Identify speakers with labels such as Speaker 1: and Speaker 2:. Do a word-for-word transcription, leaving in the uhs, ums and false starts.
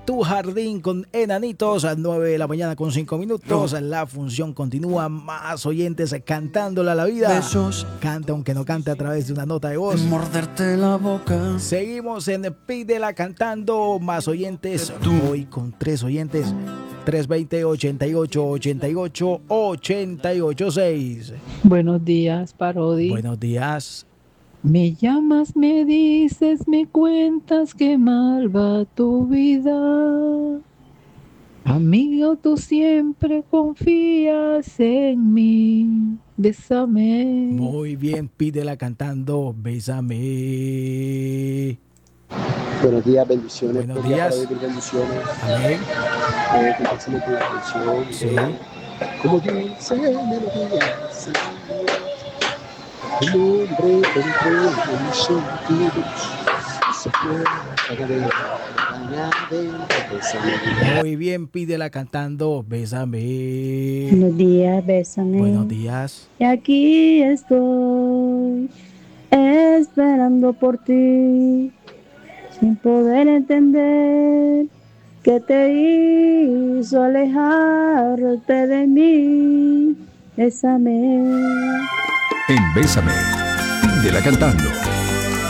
Speaker 1: Tu Jardín con Enanitos a nueve de la mañana con cinco minutos. La función continúa. Más oyentes cantándola a la vida.
Speaker 2: Besos.
Speaker 1: Canta aunque no cante a través de una nota de voz.
Speaker 2: Morderte la boca.
Speaker 1: Seguimos en Pídela cantando. Más oyentes. Hoy con tres oyentes. tres dos cero, ochenta y ocho, ochenta y ocho, ochenta y ocho seis.
Speaker 3: Buenos días, Parodi.
Speaker 1: Buenos días.
Speaker 3: Me llamas, me dices, me cuentas que mal va tu vida. Amigo, tú siempre confías en mí. Bésame.
Speaker 1: Muy bien, Pídela cantando. Bésame.
Speaker 4: Buenos días, bendiciones.
Speaker 1: Buenos días.
Speaker 4: Para vivir bendiciones.
Speaker 1: Amén.
Speaker 4: Eh, complacerme con la canción.
Speaker 1: Sí.
Speaker 4: Como dice melodía, sí. El hombre entre mis sentidos se fue a cadena.
Speaker 1: Muy bien, Pídela cantando. Bésame.
Speaker 5: Buenos días, bésame.
Speaker 1: Buenos días.
Speaker 5: Y aquí estoy, esperando por ti, sin poder entender qué te hizo alejarte de mí. Bésame.
Speaker 6: En Bésame, Pídela cantando.